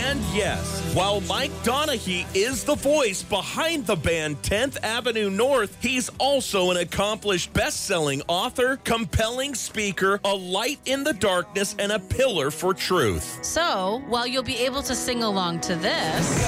And yes, while Mike Donaghy is the voice behind the band 10th Avenue North, he's also an accomplished best-selling author, compelling speaker, a light in the darkness, and a pillar for truth. So, while you'll be able to sing along to this,